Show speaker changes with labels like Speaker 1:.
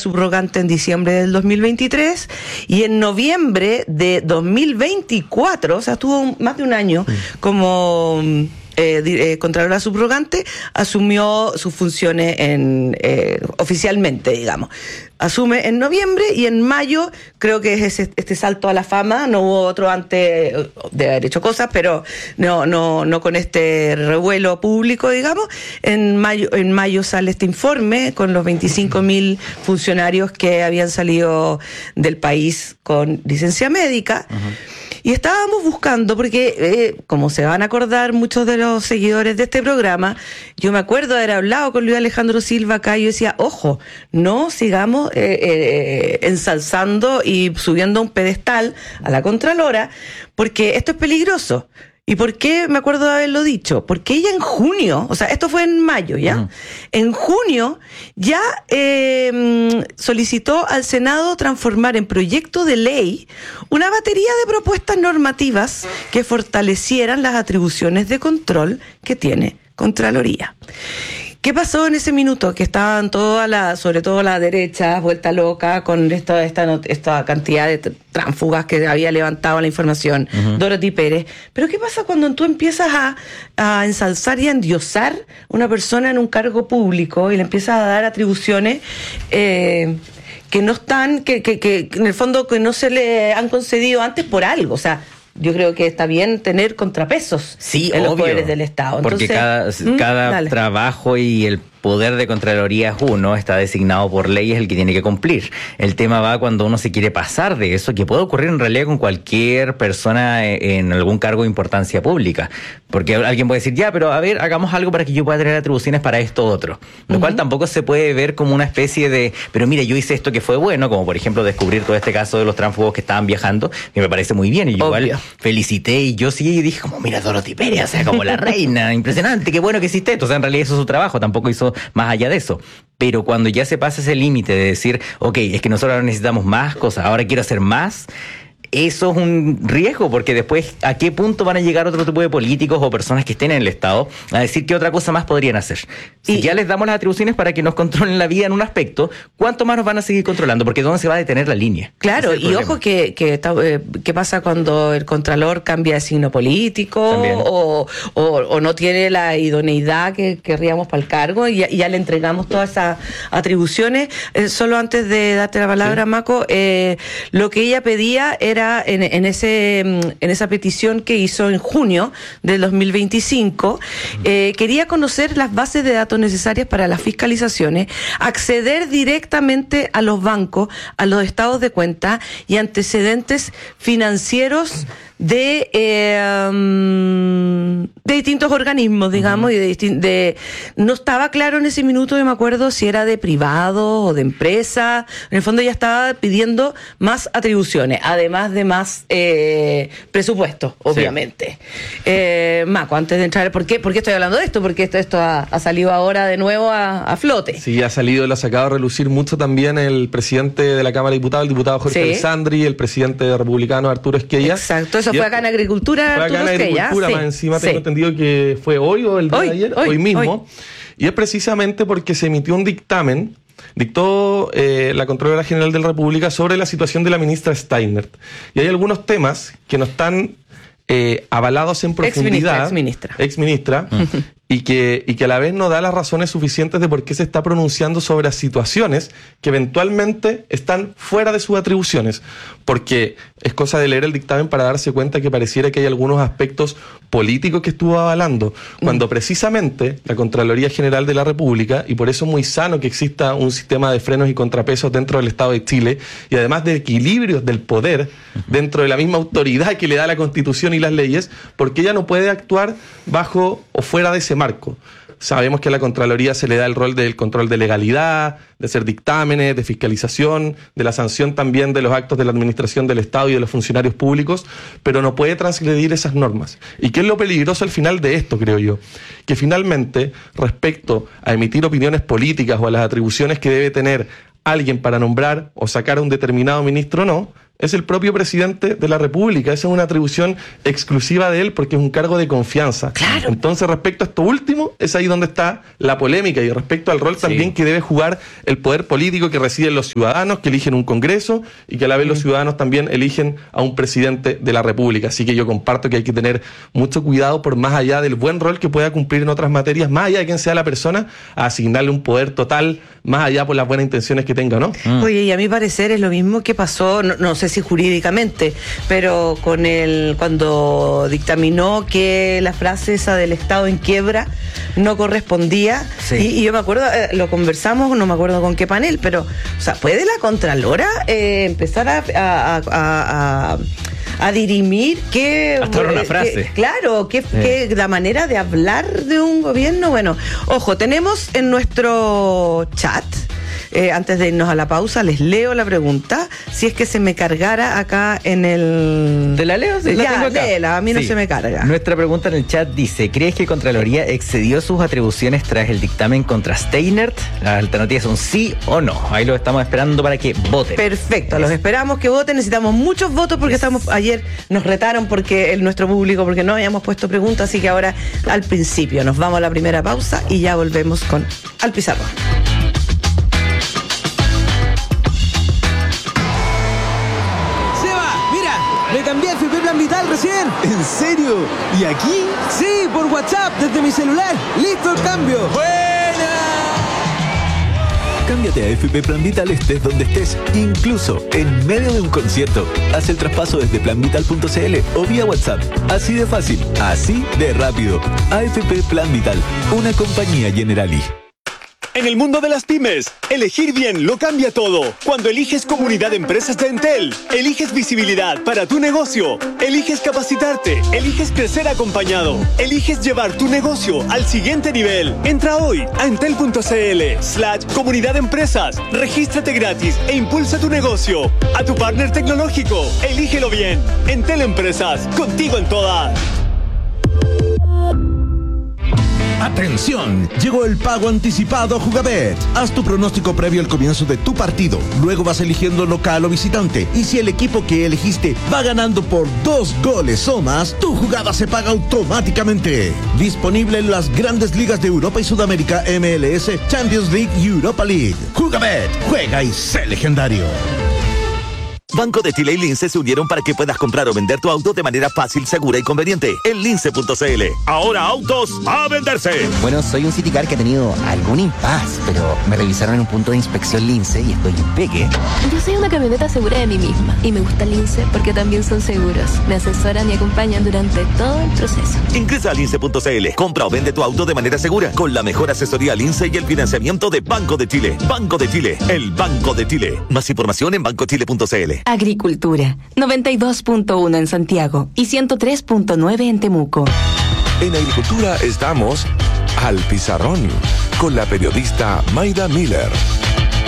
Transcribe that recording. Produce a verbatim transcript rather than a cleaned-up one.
Speaker 1: subrogante en diciembre del dos mil veintitrés y en noviembre de dos mil veinticuatro, o sea, estuvo más de un año como eh, eh, Contralora subrogante, asumió sus funciones en eh, oficialmente, digamos. Asume en noviembre y en mayo creo que es ese, este salto a la fama. No hubo otro antes de haber hecho cosas, pero no no no con este revuelo público, digamos. En mayo en mayo sale este informe con los veinticinco mil funcionarios que habían salido del país con licencia médica. Uh-huh. Y estábamos buscando, porque eh, como se van a acordar muchos de los seguidores de este programa, yo me acuerdo de haber hablado con Luis Alejandro Silva acá y yo decía, ojo, no sigamos eh, eh, ensalzando y subiendo a un pedestal a la Contralora, porque esto es peligroso. ¿Y por qué me acuerdo de haberlo dicho? Porque ella en junio, o sea, esto fue en mayo, ¿ya? Uh-huh. En junio ya eh, solicitó al Senado transformar en proyecto de ley una batería de propuestas normativas que fortalecieran las atribuciones de control que tiene Contraloría. ¿Qué pasó en ese minuto? Que estaban todas las, sobre todo la derecha, vuelta loca con esta, esta, esta cantidad de tránsfugas que había levantado la información, uh-huh. Dorothy Pérez. Pero ¿qué pasa cuando tú empiezas a, a ensalzar y a endiosar una persona en un cargo público y le empiezas a dar atribuciones eh, que no están, que, que, que en el fondo que no se le han concedido antes por algo? O sea, yo creo que está bien tener contrapesos
Speaker 2: sí,
Speaker 1: en
Speaker 2: obvio,
Speaker 1: los poderes del Estado.
Speaker 2: Entonces, porque cada, ¿hmm? cada trabajo y el poder de Contraloría es uno, está designado por ley, es el que tiene que cumplir. El tema va cuando uno se quiere pasar de eso, que puede ocurrir en realidad con cualquier persona en algún cargo de importancia pública. Porque alguien puede decir, ya, pero a ver, hagamos algo para que yo pueda tener atribuciones para esto u otro. Lo uh-huh. cual tampoco se puede ver como una especie de, pero mire, yo hice esto que fue bueno, como por ejemplo descubrir todo este caso de los tránsfugos que estaban viajando, que me parece muy bien. Y yo igual felicité y yo sí dije como, mira, Dorothy Pérez, o sea, como la reina, impresionante, qué bueno que hiciste esto. O sea, en realidad hizo su trabajo, tampoco hizo más allá de eso. Pero cuando ya se pasa ese límite de decir, ok, es que nosotros ahora necesitamos más cosas, ahora quiero hacer más, eso es un riesgo, porque después, ¿a qué punto van a llegar otro tipo de políticos o personas que estén en el Estado a decir qué otra cosa más podrían hacer? Si y, ya les damos las atribuciones para que nos controlen la vida en un aspecto, ¿cuánto más nos van a seguir controlando? Porque ¿dónde se va a detener la línea? Claro, y problema. Ojo que, que eh, ¿qué pasa cuando el Contralor cambia de signo político o, o, o no tiene la idoneidad que querríamos para el cargo y ya, y ya le entregamos todas esas atribuciones? Eh, solo antes de darte la palabra, sí. Maco, eh, lo que ella pedía era En, en ese en esa petición que hizo en junio del dos mil veinticinco, eh, quería conocer las bases de datos necesarias para las fiscalizaciones, acceder directamente a los bancos, a los estados de cuenta y antecedentes financieros de eh, um, de distintos organismos, digamos, uh-huh. y de, de no estaba claro en ese minuto, yo me acuerdo si era de privado o de empresa. En el fondo ya estaba pidiendo más atribuciones, además de más eh, presupuesto, obviamente. Sí. Eh, Maco, antes de entrar, ¿por qué, ¿por qué estoy hablando de esto? Porque esto, esto ha, ha salido ahora de nuevo a, a flote.
Speaker 3: Sí, ha salido, lo ha sacado a relucir mucho también el presidente de la Cámara de Diputados, el diputado Jorge sí. Alessandri, el presidente de Republicano Arturo Esquella.
Speaker 1: Exacto, eso fue acá en Agricultura.
Speaker 3: Fue acá en Agricultura, sí. Más encima tengo sí. entendido que fue hoy o el día
Speaker 1: hoy,
Speaker 3: de ayer,
Speaker 1: hoy,
Speaker 3: hoy mismo.
Speaker 1: Hoy.
Speaker 3: Y es precisamente porque se emitió un dictamen, dictó eh, la Contralora General de la República sobre la situación de la ministra Steinert. Y hay algunos temas que no están eh, avalados en profundidad.
Speaker 1: Ex-ministra.
Speaker 3: Ex-ministra. Mm. Y que, y que a la vez no da las razones suficientes de por qué se está pronunciando sobre situaciones que eventualmente están fuera de sus atribuciones. Porque es cosa de leer el dictamen para darse cuenta que pareciera que hay algunos aspectos políticos que estuvo avalando, cuando precisamente la Contraloría General de la República, y por eso es muy sano que exista un sistema de frenos y contrapesos dentro del Estado de Chile, y además de equilibrios del poder dentro de la misma autoridad que le da la Constitución y las leyes, porque ella no puede actuar bajo o fuera de ese marco. Sabemos que a la Contraloría se le da el rol del control de legalidad, de hacer dictámenes, de fiscalización, de la sanción también de los actos de la administración del Estado y de los funcionarios públicos, pero no puede transgredir esas normas. ¿Y qué es lo peligroso al final de esto, creo yo? Que finalmente, respecto a emitir opiniones políticas o a las atribuciones que debe tener alguien para nombrar o sacar a un determinado ministro o no, es el propio presidente de la República. Esa es una atribución exclusiva de él porque es un cargo de confianza.
Speaker 1: Claro.
Speaker 3: Entonces, respecto a esto último, es ahí donde está la polémica, y respecto al rol sí. también que debe jugar el poder político que residen los ciudadanos, que eligen un Congreso y que a la vez mm. los ciudadanos también eligen a un presidente de la República. Así que yo comparto que hay que tener mucho cuidado por más allá del buen rol que pueda cumplir en otras materias, más allá de quién sea la persona, a asignarle un poder total, más allá por las buenas intenciones que tenga, ¿no?
Speaker 1: Mm. Oye, y a mi parecer es lo mismo que pasó, no, no sé si jurídicamente, pero con el cuando dictaminó que la frase esa del Estado en quiebra no correspondía, sí. y, y yo me acuerdo, eh, lo conversamos, no me acuerdo con qué panel, pero, o sea, ¿puede la Contralora eh, empezar a, a, a, a a dirimir qué...
Speaker 2: Hasta ahora una frase.
Speaker 1: Qué, claro, qué, sí. qué, la manera de hablar de un gobierno. Bueno, ojo, tenemos en nuestro chat, eh, antes de irnos a la pausa, les leo la pregunta, si es que se me cargara acá en el...
Speaker 2: ¿Te la leo? Sí,
Speaker 1: ya,
Speaker 2: la tengo acá.
Speaker 1: léela, a mí
Speaker 2: sí.
Speaker 1: no se me carga.
Speaker 2: Nuestra pregunta en el chat dice, ¿crees que Contraloría excedió sus atribuciones tras el dictamen contra Steinert? Las alternativas son sí o no. Ahí lo estamos esperando para que voten.
Speaker 1: Perfecto, los esperamos que voten. Necesitamos muchos votos porque estamos ayer nos retaron porque el, nuestro público, porque no habíamos puesto preguntas, así que ahora al principio nos vamos a la primera pausa y ya volvemos con Al Pizarrón.
Speaker 4: Me cambié a F P Plan Vital recién.
Speaker 5: ¿En serio? ¿Y aquí?
Speaker 4: Sí, por WhatsApp, desde mi celular. ¡Listo el cambio!
Speaker 5: ¡Buena! Cámbiate a F P Plan Vital estés donde estés, incluso en medio de un concierto. Haz el traspaso desde plan vital punto c l o vía WhatsApp. Así de fácil, así de rápido. A F P Plan Vital, una compañía Generali.
Speaker 6: En el mundo de las pymes, elegir bien lo cambia todo. Cuando eliges Comunidad de Empresas de Entel, eliges visibilidad para tu negocio, eliges capacitarte, eliges crecer acompañado, eliges llevar tu negocio al siguiente nivel. Entra hoy a entel punto c l slash Comunidad de Empresas, regístrate gratis e impulsa tu negocio. A tu partner tecnológico, elígelo bien. Entel Empresas, contigo en todas.
Speaker 7: ¡Atención! Llegó el pago anticipado Jugabet. Haz tu pronóstico previo al comienzo de tu partido. Luego vas eligiendo local o visitante. Y si el equipo que elegiste va ganando por dos goles o más, tu jugada se paga automáticamente. Disponible en las grandes ligas de Europa y Sudamérica, M L S, Champions League y Europa League. Jugabet. Juega y sé legendario.
Speaker 8: Banco de Chile y Lince se unieron para que puedas comprar o vender tu auto de manera fácil, segura y conveniente en lince punto c l. Ahora autos a venderse.
Speaker 9: Bueno, soy un Citicar que ha tenido algún impas, pero me revisaron en un punto de inspección Lince y estoy en pegue.
Speaker 10: Yo soy una camioneta segura de mí misma y me gusta Lince porque también son seguros. Me asesoran y acompañan durante todo el proceso.
Speaker 8: Ingresa a lince punto c l. Compra o vende tu auto de manera segura con la mejor asesoría Lince y el financiamiento de Banco de Chile. Banco de Chile, el Banco de Chile. Más información en banco chile punto c l.
Speaker 11: Agricultura, noventa y dos punto uno en Santiago y ciento tres punto nueve en Temuco.
Speaker 12: En Agricultura estamos Al Pizarrón con la periodista Mayda Miller.